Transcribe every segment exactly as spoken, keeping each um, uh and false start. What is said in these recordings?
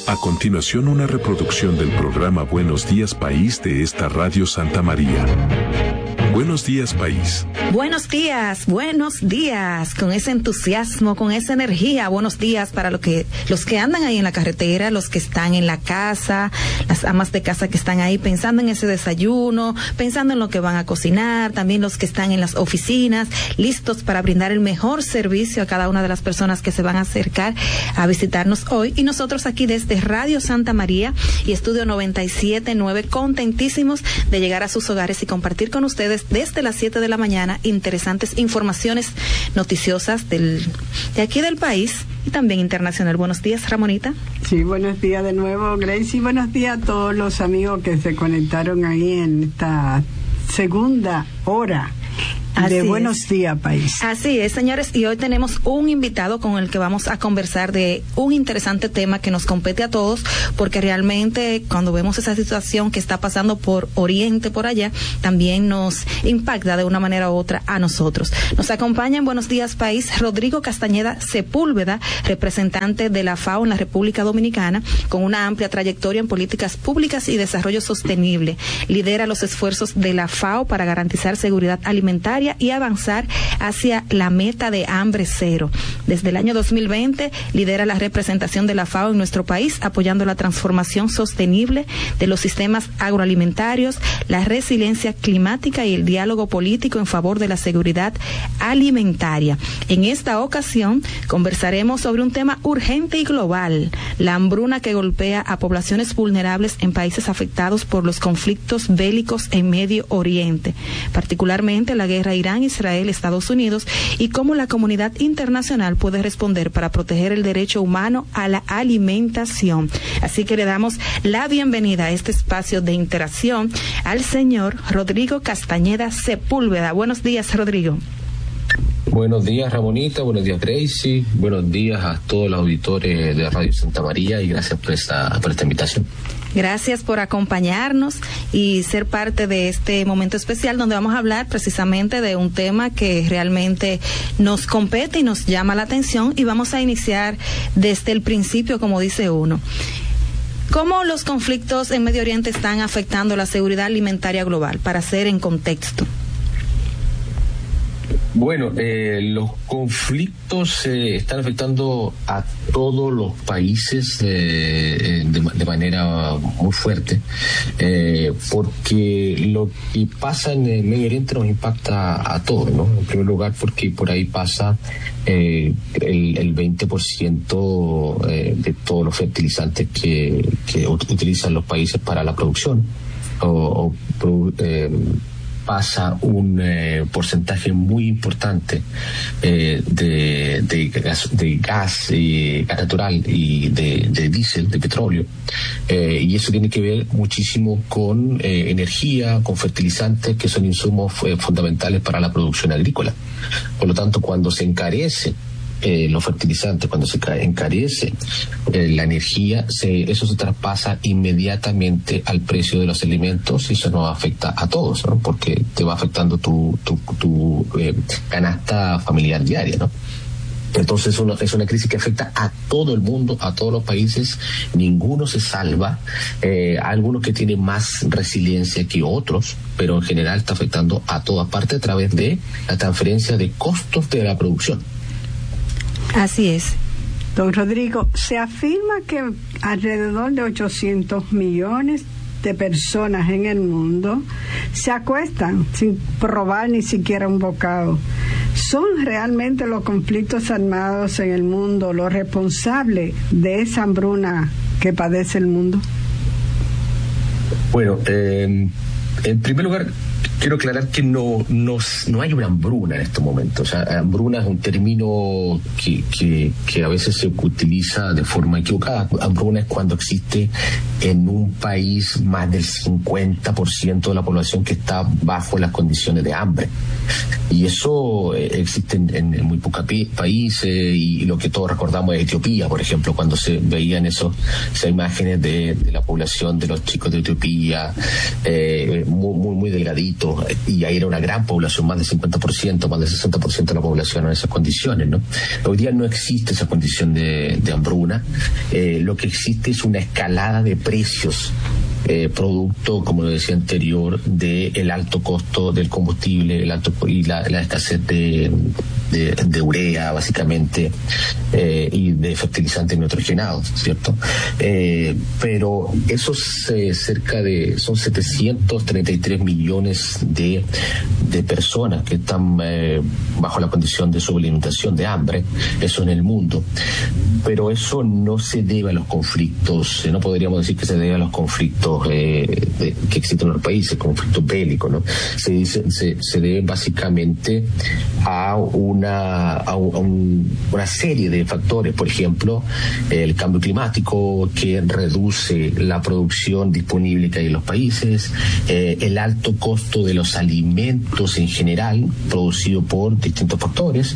A continuación, una reproducción del programa Buenos Días País de esta Radio Santa María. Buenos días, país. Buenos días, buenos días, con ese entusiasmo, con esa energía. Buenos días para lo que, los que andan ahí en la carretera, los que están en la casa, las amas de casa que están ahí pensando en ese desayuno, pensando en lo que van a cocinar, también los que están en las oficinas, listos para brindar el mejor servicio a cada una de las personas que se van a acercar a visitarnos hoy. Y nosotros aquí desde Radio Santa María y Estudio noventa y siete punto nueve, contentísimos de llegar a sus hogares y compartir con ustedes desde las siete de la mañana interesantes informaciones noticiosas del, de aquí del país y también internacional. Buenos días, Ramonita. Sí, buenos días de nuevo, Grace, y buenos días a todos los amigos que se conectaron ahí en esta segunda hora de Buenos Días, País. Así es, señores, y hoy tenemos un invitado con el que vamos a conversar de un interesante tema que nos compete a todos, porque realmente cuando vemos esa situación que está pasando por Oriente, por allá, también nos impacta de una manera u otra a nosotros. Nos acompaña en Buenos Días, País, Rodrigo Castañeda Sepúlveda, representante de la FAO en la República Dominicana, con una amplia trayectoria en políticas públicas y desarrollo sostenible. Lidera los esfuerzos de la FAO para garantizar seguridad alimentaria y avanzar hacia la meta de hambre cero. Desde el año dos mil veinte lidera la representación de la FAO en nuestro país, apoyando la transformación sostenible de los sistemas agroalimentarios, la resiliencia climática y el diálogo político en favor de la seguridad alimentaria. En esta ocasión conversaremos sobre un tema urgente y global: la hambruna que golpea a poblaciones vulnerables en países afectados por los conflictos bélicos en Medio Oriente, particularmente la guerra Irán, Israel, Estados Unidos, y cómo la comunidad internacional puede responder para proteger el derecho humano a la alimentación. Así que le damos la bienvenida a este espacio de interacción al señor Rodrigo Castañeda Sepúlveda. Buenos días, Rodrigo. Buenos días, Ramonita, buenos días, Gracie, buenos días a todos los auditores de Radio Santa María y gracias por esta, por esta invitación. Gracias por acompañarnos y ser parte de este momento especial donde vamos a hablar precisamente de un tema que realmente nos compete y nos llama la atención, y vamos a iniciar desde el principio, como dice uno. ¿Cómo los conflictos en Medio Oriente están afectando la seguridad alimentaria global? Para hacer en contexto. Bueno, eh, los conflictos eh, están afectando a todos los países eh, de, de manera muy fuerte, eh, porque lo que pasa en el Medio Oriente nos impacta a todos, ¿no? En primer lugar, porque por ahí pasa eh, el, el veinte por ciento eh, de todos los fertilizantes que, que utilizan los países para la producción o, o eh, pasa un eh, porcentaje muy importante eh, de, de gas, de gas, eh, gas natural y de, de diésel, de petróleo, eh, y eso tiene que ver muchísimo con eh, energía, con fertilizantes, que son insumos eh, fundamentales para la producción agrícola. Por lo tanto, cuando se encarece Eh, los fertilizantes, cuando se encarece eh, la energía, se, eso se traspasa inmediatamente al precio de los alimentos y eso nos afecta a todos, ¿no? Porque te va afectando tu, tu, tu eh, canasta familiar diaria, ¿no? Entonces uno, es una crisis que afecta a todo el mundo, a todos los países, ninguno se salva, eh, algunos que tienen más resiliencia que otros, pero en general está afectando a todas partes a través de la transferencia de costos de la producción. Así es. Don Rodrigo, se afirma que alrededor de ochocientos millones de personas en el mundo se acuestan sin probar ni siquiera un bocado. ¿Son realmente los conflictos armados en el mundo los responsables de esa hambruna que padece el mundo? Bueno, eh, en primer lugar, quiero aclarar que no, no, no hay una hambruna en estos momentos. O sea, hambruna es un término que, que, que a veces se utiliza de forma equivocada. Hambruna es cuando existe en un país más del cincuenta por ciento de la población que está bajo las condiciones de hambre. Y eso eh, existe en, en muy pocos países, y lo que todos recordamos es Etiopía, por ejemplo, cuando se veían esos, esas imágenes de, de la población de los chicos de Etiopía, eh, muy, muy, muy delgaditos, y ahí era una gran población, más del cincuenta por ciento, más del sesenta por ciento de la población en esas condiciones, ¿no? Hoy día no existe esa condición de, de hambruna, eh, lo que existe es una escalada de precios. Eh, producto, como lo decía anterior, del de alto costo del combustible, el alto y la, la escasez de, de, de urea, básicamente, eh, y de fertilizantes nitrogenados, ¿cierto? Eh, pero esos eh, cerca de, son setecientos treinta y tres millones de, de personas que están eh, bajo la condición de sobrealimentación, de hambre, eso en el mundo. Pero eso no se debe a los conflictos, eh, no podríamos decir que se debe a los conflictos Eh, de, que existen en los países, conflictos bélicos, ¿no? Se dice, se, se debe básicamente a una a, un, a un, una serie de factores, por ejemplo, el cambio climático que reduce la producción disponible que hay en los países, eh, el alto costo de los alimentos en general, producido por distintos factores,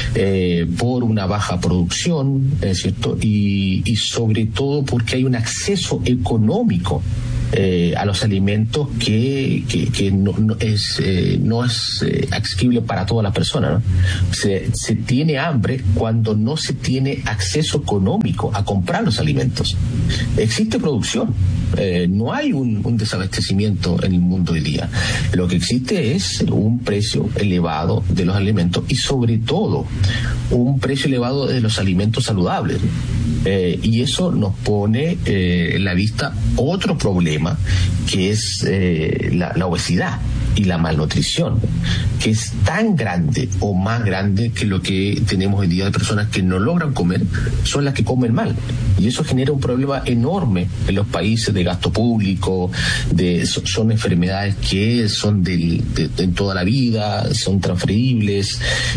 eh, por una baja producción, ¿es cierto? Y, y sobre todo porque hay un acceso económico Eh, a los alimentos que, que, que no, no es eh, no es eh, accesible para todas las personas, ¿no? Se, se tiene hambre cuando no se tiene acceso económico a comprar los alimentos. Existe producción, eh, no hay un, un desabastecimiento en el mundo hoy día. Lo que existe es un precio elevado de los alimentos y sobre todo un precio elevado de los alimentos saludables. Eh, y eso nos pone eh, en la vista otro problema, que es eh, la, la obesidad y la malnutrición, que es tan grande o más grande que lo que tenemos hoy día de personas que no logran comer, son las que comen mal. Y eso genera un problema enorme en los países de gasto público, de, son enfermedades que son de, de, de toda la vida, son transferibles,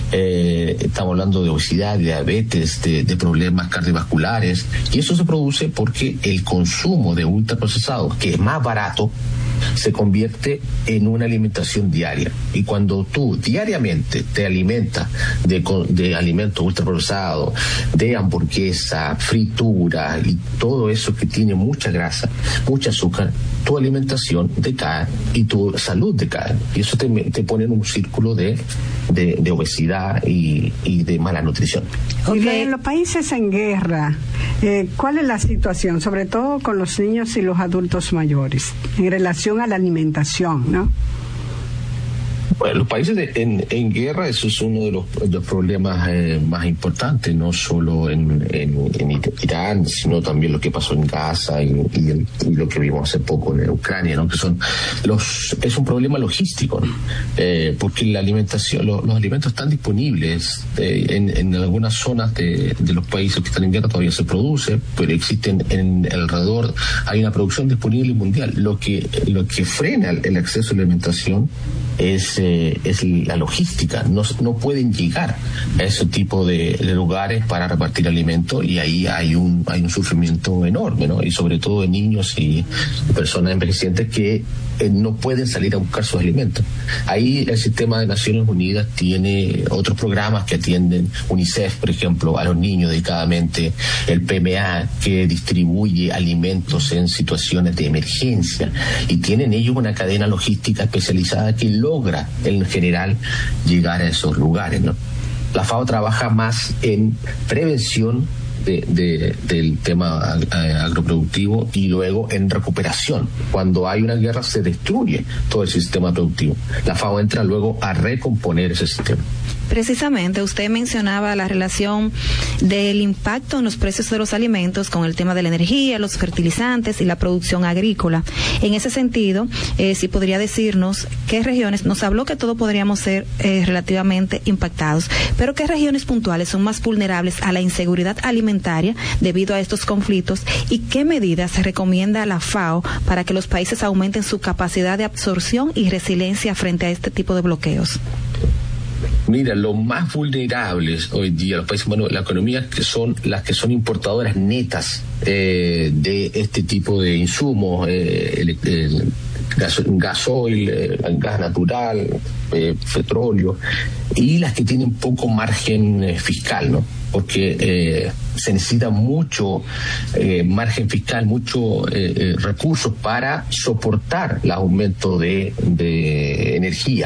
eh, estamos hablando de obesidad, de diabetes, de, de problemas cardiovasculares, y eso se produce porque el consumo de ultraprocesados, que es más barato, se convierte en una alimentación diaria. Y cuando tú diariamente te alimentas de, de alimentos ultraprocesados, de hamburguesa, fritura y todo eso que tiene mucha grasa, mucha azúcar, tu alimentación decae y tu salud decae. Y eso te, te pone en un círculo de, de, de obesidad y, y de mala nutrición. Okay. En los países en guerra, eh, ¿cuál es la situación, sobre todo con los niños y los adultos mayores, en relación a la alimentación, ¿no? Bueno, los países de, en, en guerra, eso es uno de los, de los problemas eh, más importantes, no solo en, en, en Irán, sino también lo que pasó en Gaza y, y, el, y lo que vimos hace poco en Ucrania, ¿no? Que son los, es un problema logístico, ¿no? Eh, porque la alimentación, lo, los alimentos están disponibles eh, en, en algunas zonas de, de los países que están en guerra todavía se produce, pero existen en alrededor, hay una producción disponible mundial. Lo que, lo que frena el, el acceso a la alimentación es eh, es la logística. No, no pueden llegar a ese tipo de, de lugares para repartir alimentos, y ahí hay un hay un sufrimiento enorme, ¿no? Y sobre todo de niños y personas envejecientes que eh, no pueden salir a buscar sus alimentos. Ahí el sistema de Naciones Unidas tiene otros programas que atienden, UNICEF, por ejemplo, a los niños dedicadamente, el P M A, que distribuye alimentos en situaciones de emergencia, y tienen ellos una cadena logística especializada que logra en general llegar a esos lugares, ¿no? La FAO trabaja más en prevención de, de, del tema agroproductivo y luego en recuperación. Cuando hay una guerra se destruye todo el sistema productivo. La FAO entra luego a recomponer ese sistema. Precisamente, usted mencionaba la relación del impacto en los precios de los alimentos con el tema de la energía, los fertilizantes y la producción agrícola. En ese sentido, eh, si podría decirnos qué regiones, nos habló que todos podríamos ser eh, relativamente impactados, pero qué regiones puntuales son más vulnerables a la inseguridad alimentaria debido a estos conflictos, y qué medidas se recomienda a la FAO para que los países aumenten su capacidad de absorción y resiliencia frente a este tipo de bloqueos. Mira, los más vulnerables hoy día, los países, bueno, las economías que son las que son importadoras netas eh, de este tipo de insumos, eh, el, el gas, gasoil, eh, el gas natural, eh, petróleo, y las que tienen poco margen eh, fiscal, ¿no? Porque eh, se necesita mucho eh, margen fiscal, mucho eh, eh, recursos para soportar el aumento de, de energía.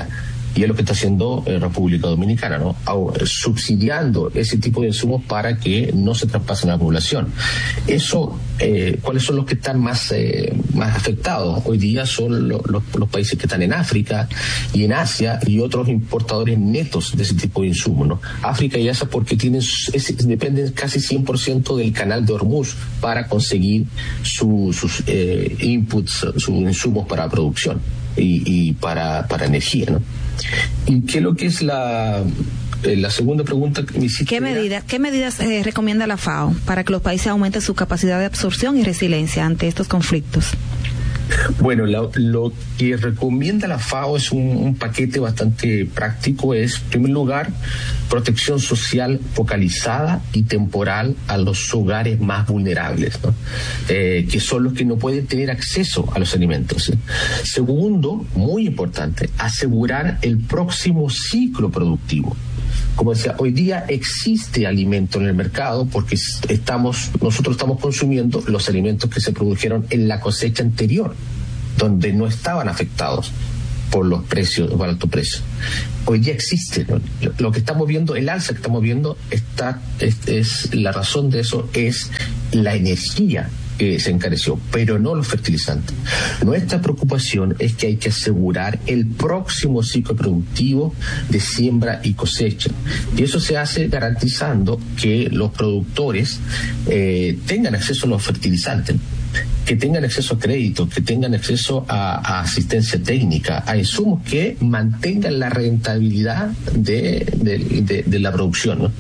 Y es lo que está haciendo eh, República Dominicana, ¿no? Subsidiando ese tipo de insumos para que no se traspasen a la población. Eso, eh, ¿cuáles son los que están más, eh, más afectados? Hoy día son lo, lo, los países que están en África y en Asia y otros importadores netos de ese tipo de insumos, ¿no? África y Asia porque tienen, es, dependen casi cien por ciento del canal de Hormuz para conseguir su, sus eh, inputs, sus insumos para producción y, y para, para energía, ¿no? ¿Y qué es lo que es la, eh, la segunda pregunta que me hiciste? ¿Qué, medida, ¿qué medidas eh, recomienda la FAO para que los países aumenten su capacidad de absorción y resiliencia ante estos conflictos? Bueno, lo, lo que recomienda la FAO es un, un paquete bastante práctico. Es, en primer lugar, protección social focalizada y temporal a los hogares más vulnerables, ¿no? Eh, que son los que no pueden tener acceso a los alimentos, ¿sí? Segundo, muy importante, asegurar el próximo ciclo productivo. Como decía, hoy día existe alimento en el mercado porque estamos, nosotros estamos consumiendo los alimentos que se produjeron en la cosecha anterior, donde no estaban afectados por los precios, por alto precio. Hoy día existe, ¿no? Lo que estamos viendo, el alza que estamos viendo, está, es, es la razón de eso es la energía que se encareció, pero no los fertilizantes. Nuestra preocupación es que hay que asegurar el próximo ciclo productivo de siembra y cosecha. Y eso se hace garantizando que los productores eh, tengan acceso a los fertilizantes, que tengan acceso a crédito, que tengan acceso a, a asistencia técnica, a insumos que mantengan la rentabilidad de, de, de, de la producción, ¿no?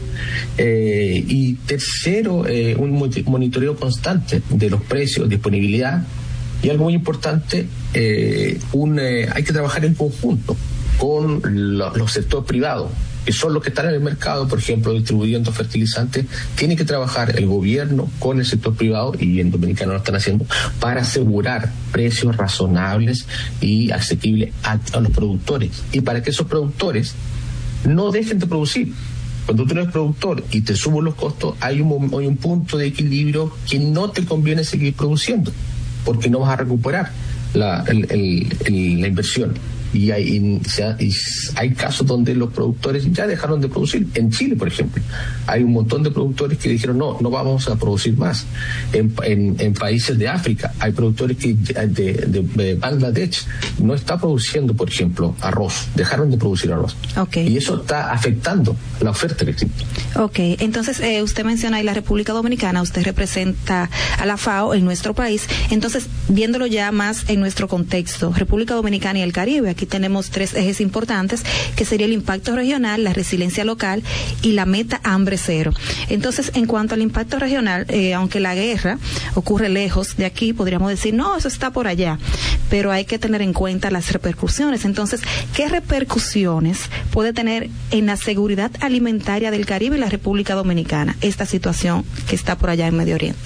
Eh, y tercero, eh, un monitoreo constante de los precios, disponibilidad, y algo muy importante, eh, un, eh, hay que trabajar en conjunto con lo, los sectores privados, que son los que están en el mercado, por ejemplo, distribuyendo fertilizantes. Tiene que trabajar el gobierno con el sector privado, y en Dominicana lo están haciendo, para asegurar precios razonables y asequibles a, a los productores, y para que esos productores no dejen de producir. Cuando tú eres productor y te suben los costos, hay un, hay un punto de equilibrio que no te conviene seguir produciendo, porque no vas a recuperar la, el, el, el, la inversión. Y hay, y hay casos donde los productores ya dejaron de producir. En Chile, por ejemplo, hay un montón de productores que dijeron no, no vamos a producir más. En, en, en países de África hay productores que de, de, de Bangladesh no está produciendo, por ejemplo, arroz, dejaron de producir arroz. Okay. Y eso está afectando la oferta que existe. Ok, entonces eh, usted menciona ahí la República Dominicana, usted representa a la FAO en nuestro país. Entonces, viéndolo ya más en nuestro contexto, República Dominicana y el Caribe, aquí tenemos tres ejes importantes, que sería el impacto regional, la resiliencia local y la meta hambre cero. Entonces, en cuanto al impacto regional, eh, aunque la guerra ocurre lejos de aquí, podríamos decir, no, eso está por allá, pero hay que tener en cuenta las repercusiones. Entonces, ¿qué repercusiones puede tener en la seguridad alimentaria del Caribe y la República Dominicana esta situación que está por allá en Medio Oriente?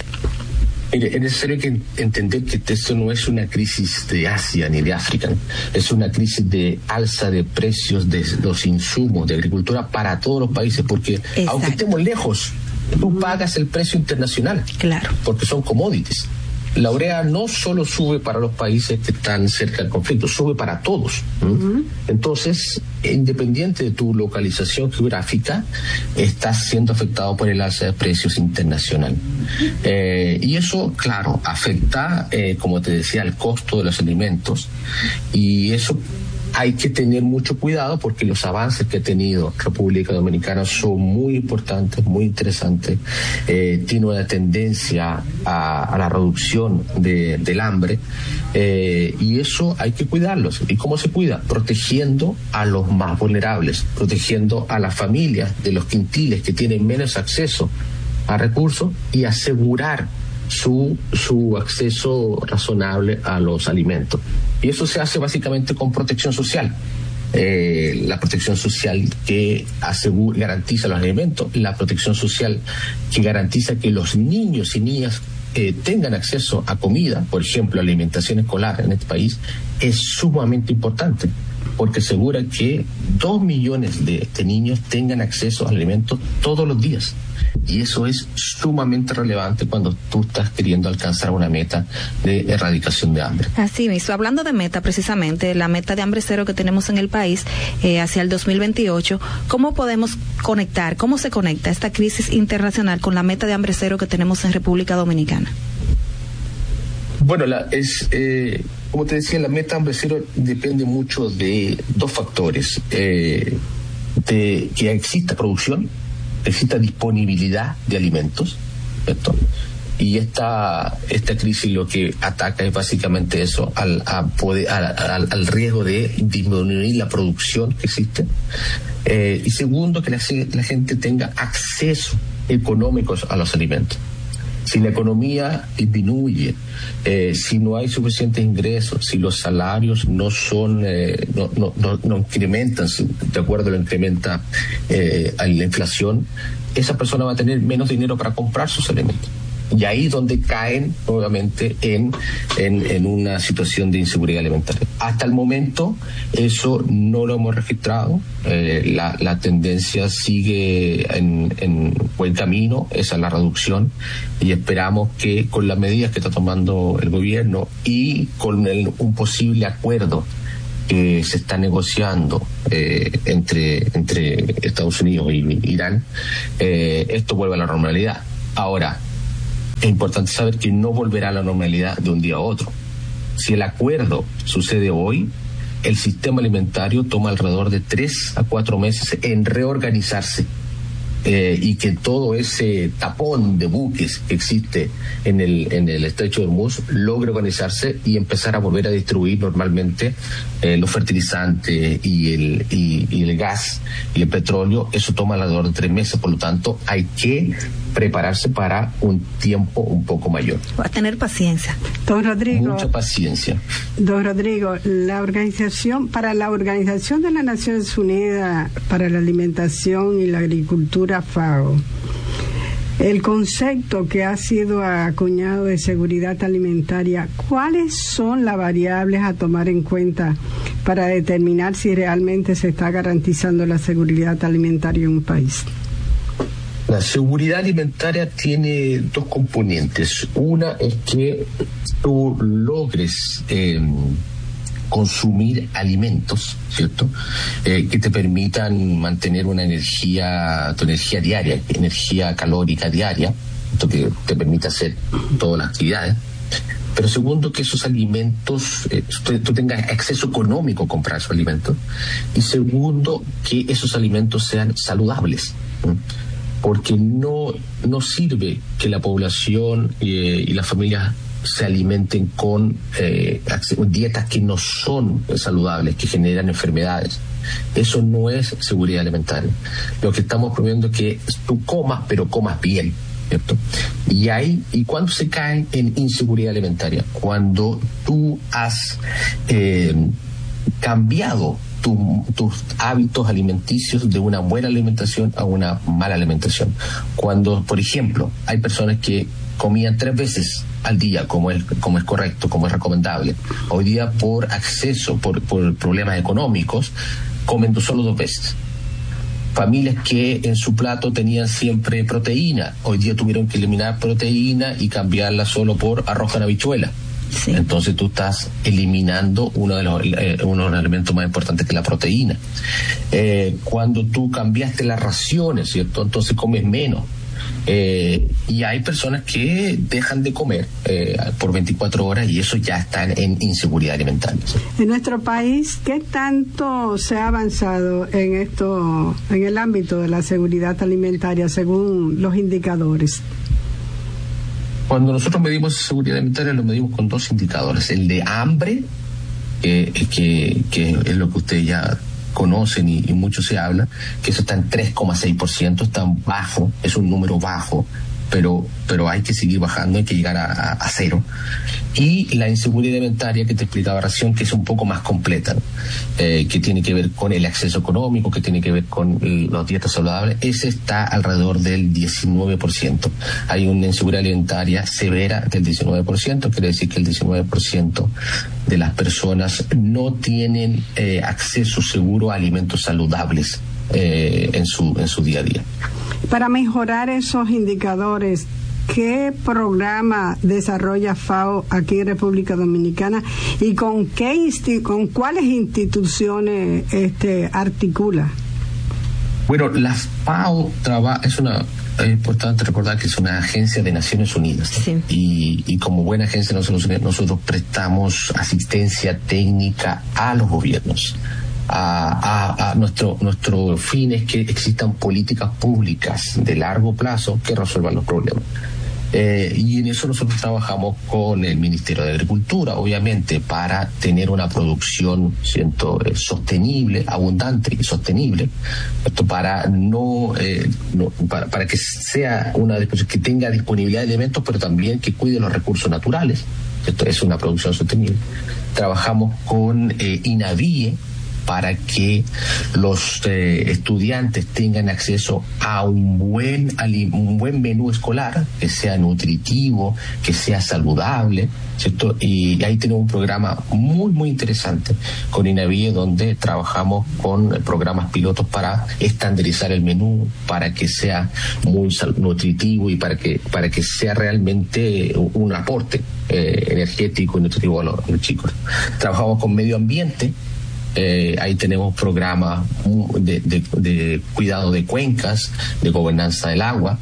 Es necesario que entender que esto no es una crisis de Asia ni de África, ¿no? Es una crisis de alza de precios de los insumos de agricultura para todos los países, porque exacto, aunque estemos lejos, tú pagas el precio internacional, claro, porque son commodities. La urea no solo sube para los países que están cerca del conflicto, sube para todos. ¿Mm? Uh-huh. Entonces, independiente de tu localización geográfica, estás siendo afectado por el alza de precios internacional. Uh-huh. Eh, y eso, claro, afecta, eh, como te decía, el costo de los alimentos. Y eso hay que tener mucho cuidado porque los avances que ha tenido República Dominicana son muy importantes, muy interesantes. Eh, tiene una tendencia a, a la reducción de, del hambre, eh, y eso hay que cuidarlos. ¿Y cómo se cuida? Protegiendo a los más vulnerables, protegiendo a las familias de los quintiles que tienen menos acceso a recursos y asegurar su su acceso razonable a los alimentos. Y eso se hace básicamente con protección social. Eh, la protección social que asegura, garantiza los alimentos, la protección social que garantiza que los niños y niñas eh, tengan acceso a comida, por ejemplo, alimentación escolar en este país, es sumamente importante, porque asegura que dos millones de, de niños tengan acceso a alimentos todos los días. Y eso es sumamente relevante cuando tú estás queriendo alcanzar una meta de erradicación de hambre. Así mismo, hablando de meta, precisamente, la meta de hambre cero que tenemos en el país eh, hacia el dos mil veintiocho, ¿cómo podemos conectar, cómo se conecta esta crisis internacional con la meta de hambre cero que tenemos en República Dominicana? Bueno, la, es eh, como te decía, la meta hambre cero depende mucho de dos factores. Eh, de que exista producción, exista disponibilidad de alimentos, ¿cierto? Y esta esta crisis lo que ataca es básicamente eso, al a poder, al, al riesgo de disminuir la producción que existe. Eh, y segundo, que la, la gente tenga acceso económico a los alimentos. Si la economía disminuye, eh, si no hay suficientes ingresos, si los salarios no son, eh, no, no, no, no incrementan, de acuerdo a lo que incrementa eh, la inflación, esa persona va a tener menos dinero para comprar sus alimentos. Y ahí es donde caen nuevamente en, en, en una situación de inseguridad alimentaria. Hasta el momento eso no lo hemos registrado, eh, la, la tendencia sigue en, en buen camino, esa es la reducción, y esperamos que con las medidas que está tomando el gobierno y con el, un posible acuerdo que se está negociando eh, entre, entre Estados Unidos y Irán, eh, esto vuelve a la normalidad. Ahora, es importante saber que no volverá a la normalidad de un día a otro. Si el acuerdo sucede hoy, el sistema alimentario toma alrededor de tres a cuatro meses en reorganizarse. Eh, y que todo ese tapón de buques que existe en el en el estrecho de Hormuz logre organizarse y empezar a volver a distribuir normalmente eh, los fertilizantes y el y, y el gas y el petróleo. Eso toma alrededor de tres meses, por lo tanto hay que prepararse para un tiempo un poco mayor. Va a tener paciencia. Don Rodrigo. Mucha paciencia. Don Rodrigo, la organización, para la Organización de las Naciones Unidas para la Alimentación y la Agricultura, FAO, el concepto que ha sido acuñado de seguridad alimentaria, ¿cuáles son las variables a tomar en cuenta para determinar si realmente se está garantizando la seguridad alimentaria en un país? La seguridad alimentaria tiene dos componentes. Una es que tú logres eh, consumir alimentos, ¿cierto? Eh, que te permitan mantener una energía, tu energía diaria, energía calórica diaria, esto que te permite hacer todas las actividades. Pero segundo, que esos alimentos, eh, tú, tú tengas acceso económico a comprar esos alimentos. Y segundo, que esos alimentos sean saludables. ¿Mm? Porque no, no sirve que la población eh, y las familias se alimenten con eh, dietas que no son saludables, que generan enfermedades. Eso no es seguridad alimentaria. Lo que estamos promoviendo es que tú comas, pero comas bien, ¿cierto? Y ahí, ¿y cuándo se cae en inseguridad alimentaria? Cuando tú has eh, cambiado Tu, tus hábitos alimenticios de una buena alimentación a una mala alimentación. Cuando, por ejemplo, hay personas que comían tres veces al día, como es, como es correcto, como es recomendable, hoy día por acceso, por, por problemas económicos, comen solo dos veces. Familias que en su plato tenían siempre proteína, hoy día tuvieron que eliminar proteína y cambiarla solo por arroz con habichuela. Sí. Entonces tú estás eliminando uno de los eh, uno de los elementos más importantes, que es la proteína. Eh, cuando tú cambiaste las raciones, ¿cierto? Entonces comes menos. Eh, y hay personas que dejan de comer eh, por veinticuatro horas, y eso ya está en, en inseguridad alimentaria. ¿Sí? En nuestro país, ¿qué tanto se ha avanzado en esto, en el ámbito de la seguridad alimentaria, según los indicadores? Cuando nosotros medimos seguridad alimentaria, lo medimos con dos indicadores: el de hambre, eh, que, que es lo que ustedes ya conocen y, y mucho se habla, que eso está en tres coma seis por ciento, está bajo, es un número bajo, pero pero hay que seguir bajando, hay que llegar a, a, a cero. Y la inseguridad alimentaria que te explicaba recién, que es un poco más completa, ¿no? eh, que tiene que ver con el acceso económico, que tiene que ver con las dietas saludables, ese está alrededor del diecinueve por ciento. Hay una inseguridad alimentaria severa del diecinueve por ciento, quiere decir que el diecinueve por ciento de las personas no tienen eh, acceso seguro a alimentos saludables eh, en su en su día a día. Para mejorar esos indicadores, ¿qué programa desarrolla FAO aquí en República Dominicana y con qué insti- con cuáles instituciones este, articula? Bueno, la FAO trabaja, es una, es importante recordar que es una agencia de Naciones Unidas, ¿no? Sí. y, y como buena agencia de Naciones Unidas nosotros prestamos asistencia técnica a los gobiernos. A, a, a nuestro nuestro fin es que existan políticas públicas de largo plazo que resuelvan los problemas. Eh, y en eso nosotros trabajamos con el Ministerio de Agricultura, obviamente, para tener una producción, siento, eh, sostenible, abundante y sostenible, esto para no, eh, no para, para que sea una que tenga disponibilidad de elementos, pero también que cuide los recursos naturales. Esto es una producción sostenible. Trabajamos con eh, INAVIE para que los eh, estudiantes tengan acceso a un buen un buen menú escolar, que sea nutritivo, que sea saludable, ¿cierto? Y ahí tenemos un programa muy, muy interesante con INAVIE, donde trabajamos con programas pilotos para estandarizar el menú, para que sea muy nutritivo y para que para que sea realmente un aporte eh, energético y nutritivo a los, a los chicos. Trabajamos con medio ambiente. Eh, ahí tenemos programas de, de, de cuidado de cuencas, de gobernanza del agua.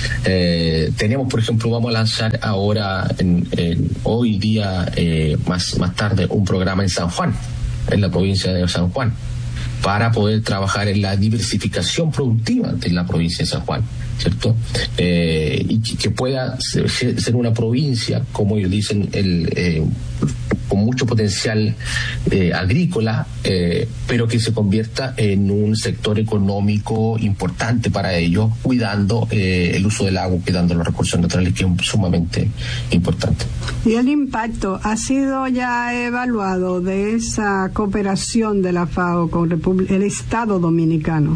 Eh, tenemos, por ejemplo, vamos a lanzar ahora, en, en, hoy día, eh, más, más tarde, un programa en San Juan, en la provincia de San Juan, para poder trabajar en la diversificación productiva de la provincia de San Juan, ¿cierto? Eh, y que, que pueda ser, ser una provincia, como ellos dicen, el, eh, con mucho potencial eh, agrícola, eh, pero que se convierta en un sector económico importante para ellos, cuidando eh, el uso del agua, cuidando los recursos naturales, que es sumamente importante. ¿Y el impacto ha sido ya evaluado de esa cooperación de la FAO con República, el Estado Dominicano?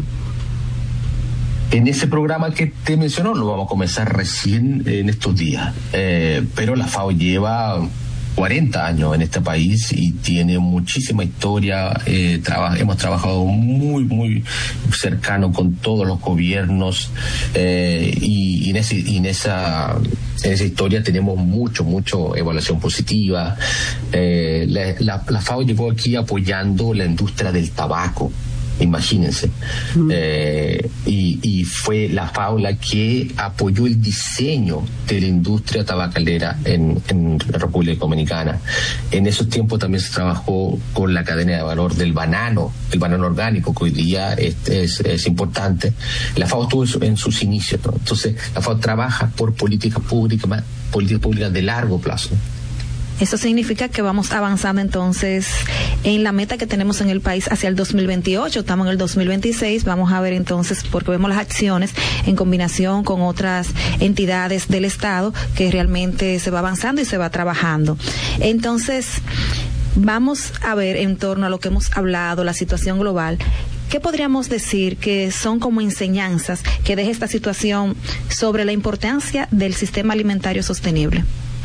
En ese programa que te mencionó lo vamos a comenzar recién en estos días, eh, pero la FAO lleva cuarenta años en este país y tiene muchísima historia. Eh, traba, hemos trabajado muy, muy cercano con todos los gobiernos eh, y, y, en ese, y en esa en esa historia tenemos mucho, mucho evaluación positiva. Eh, la, la, la FAO llegó aquí apoyando la industria del tabaco. Imagínense, mm. eh, y, y fue la FAO la que apoyó el diseño de la industria tabacalera en, en la República Dominicana. En esos tiempos también se trabajó con la cadena de valor del banano, el banano orgánico, que hoy día es, es, es importante. La FAO estuvo en sus inicios, ¿no? Entonces la FAO trabaja por políticas públicas, políticas públicas de largo plazo. Eso significa que vamos avanzando entonces en la meta que tenemos en el país hacia el dos mil veintiocho. Estamos en el dos mil veintiséis. Vamos a ver entonces, porque vemos las acciones en combinación con otras entidades del Estado, que realmente se va avanzando y se va trabajando. Entonces, vamos a ver en torno a lo que hemos hablado, la situación global. ¿Qué podríamos decir que son como enseñanzas que deja esta situación sobre la importancia del sistema alimentario sostenible?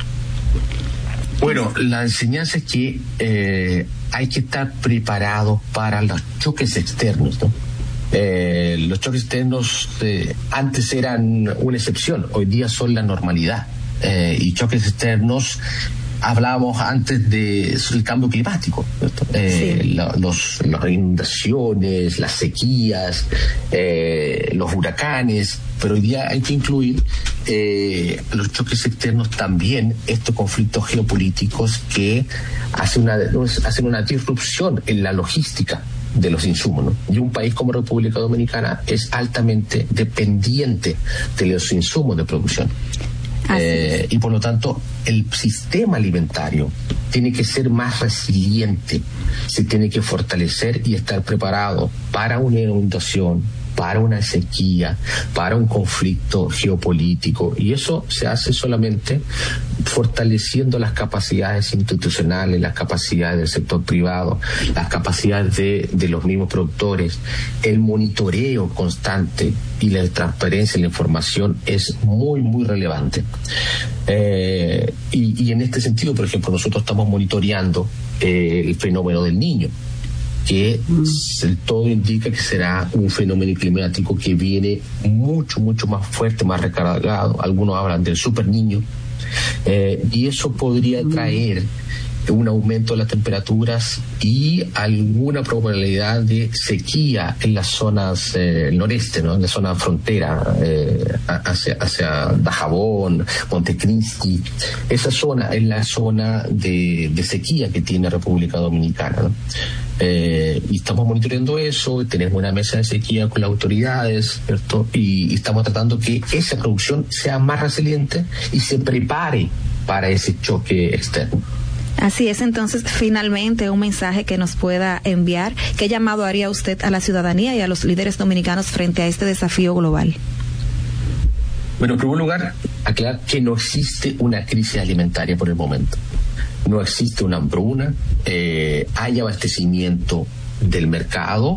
Bueno, la enseñanza es que eh, hay que estar preparados para los choques externos, ¿no? Eh, los choques externos eh, antes eran una excepción, hoy día son la normalidad. Eh, y choques externos, hablábamos antes de el cambio climático, eh, sí. la, los, las inundaciones, las sequías, eh, los huracanes, pero hoy día hay que incluir eh, los choques externos también, estos conflictos geopolíticos que hacen una, hacen una disrupción en la logística de los insumos, ¿no? Y un país como República Dominicana es altamente dependiente de los insumos de producción. Eh, y por lo tanto el sistema alimentario tiene que ser más resiliente, se tiene que fortalecer y estar preparado para una inundación, para una sequía, para un conflicto geopolítico, y eso se hace solamente fortaleciendo las capacidades institucionales, las capacidades del sector privado, las capacidades de, de los mismos productores. El monitoreo constante y la transparencia en la información es muy, muy relevante. Eh, y, y en este sentido, por ejemplo, nosotros estamos monitoreando eh, el fenómeno del Niño. que mm. todo indica que será un fenómeno climático que viene mucho, mucho más fuerte, más recargado. Algunos hablan del super niño, eh, y eso podría traer un aumento de las temperaturas y alguna probabilidad de sequía en las zonas eh, noreste, ¿no? En la zona frontera, eh, hacia, hacia Dajabón, Montecristi. Esa zona es la zona de, de sequía que tiene República Dominicana, ¿no? Eh, y estamos monitoreando eso, tenemos una mesa de sequía con las autoridades, ¿cierto? Y, y estamos tratando que esa producción sea más resiliente y se prepare para ese choque externo. Así es, entonces, finalmente, un mensaje que nos pueda enviar. ¿Qué llamado haría usted a la ciudadanía y a los líderes dominicanos frente a este desafío global? Bueno, en primer lugar, aclarar que no existe una crisis alimentaria por el momento. No existe una hambruna, eh, hay abastecimiento del mercado.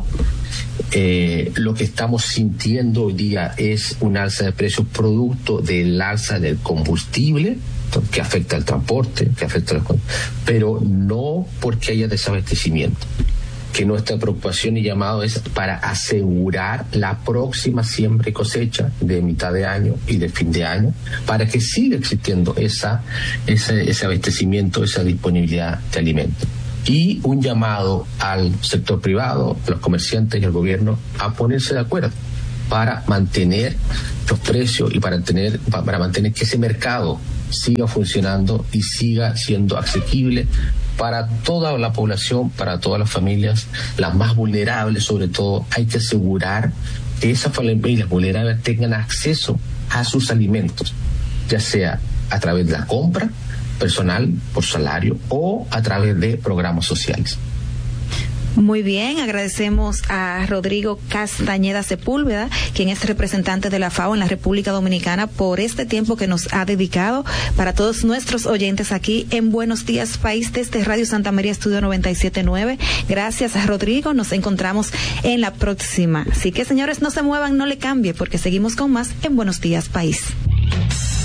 Eh, lo que estamos sintiendo hoy día es un alza de precios producto del alza del combustible, que afecta al transporte, que afecta al... pero no porque haya desabastecimiento. Que nuestra preocupación y llamado es para asegurar la próxima siembra y cosecha de mitad de año y de fin de año, para que siga existiendo esa, ese, ese abastecimiento, esa disponibilidad de alimentos. Y un llamado al sector privado, a los comerciantes y al gobierno a ponerse de acuerdo para mantener los precios y para, tener, para mantener que ese mercado siga funcionando y siga siendo asequible para toda la población, para todas las familias, las más vulnerables sobre todo. Hay que asegurar que esas familias vulnerables tengan acceso a sus alimentos, ya sea a través de la compra personal por salario o a través de programas sociales. Muy bien, agradecemos a Rodrigo Castañeda Sepúlveda, quien es representante de la FAO en la República Dominicana, por este tiempo que nos ha dedicado para todos nuestros oyentes aquí en Buenos Días País desde Radio Santa María Estudio noventa y siete punto nueve. Gracias a Rodrigo, nos encontramos en la próxima. Así que, señores, no se muevan, no le cambie, porque seguimos con más en Buenos Días País.